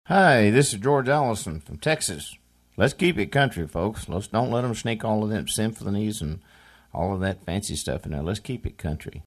Hi, this is George Allison from Texas. Let's keep it country, folks. Let's don't let them sneak all of them symphonies and all of that fancy stuff in there. Let's keep it country.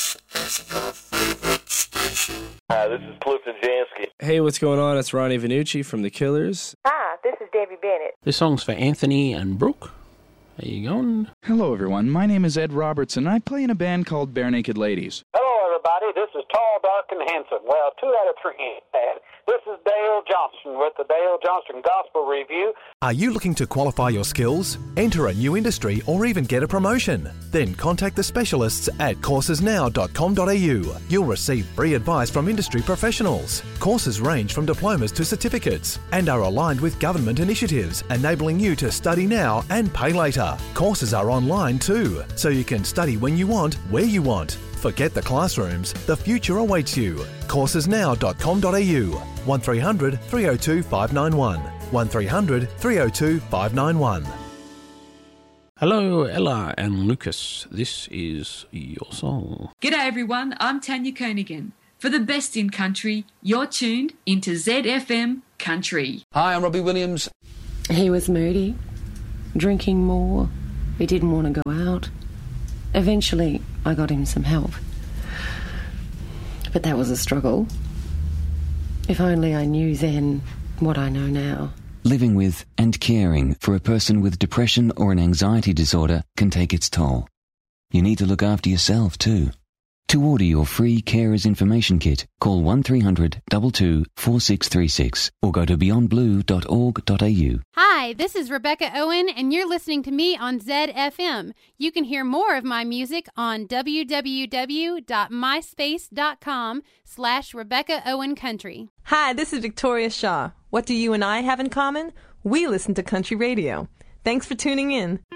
Hi, this is Clifton Jansky. Hey, what's going on? It's Ronnie Vanucci from The Killers. Hi, this is Debbie Bennett. This song's for Anthony and Brooke. How you going? Hello, everyone. My name is Ed Robertson. I play in a band called Bare Naked Ladies. Hello, everybody. This is Tall, Dark, and Handsome. Well, 2 out of 3 ain't bad. This is Dale Johnston with the Dale Johnston Gospel Review. Are you looking to qualify your skills, enter a new industry, or even get a promotion? Then contact the specialists at coursesnow.com.au. You'll receive free advice from industry professionals. Courses range from diplomas to certificates and are aligned with government initiatives, enabling you to study now and pay later. Courses are online too, so you can study when you want, where you want. Forget the classrooms. The future awaits you. coursesnow.com.au. 1300 302 591. 1300 302 591. Hello, Ella and Lucas. This is your song. G'day everyone, I'm Tanya Konigan. For the best in country, you're tuned into ZFM Country. Hi, I'm Robbie Williams. He was moody, drinking more. He didn't want to go out. Eventually, I got him some help. But that was a struggle. If only I knew then what I know now. Living with and caring for a person with depression or an anxiety disorder can take its toll. You need to look after yourself too. To order your free Carers Information Kit, call 1300 22 4636 or go to beyondblue.org.au. Hi, this is Rebecca Owen, and you're listening to me on ZFM. You can hear more of my music on www.myspace.com/Rebecca Owen Country. Hi, this is Victoria Shaw. What do you and I have in common? We listen to country radio. Thanks for tuning in.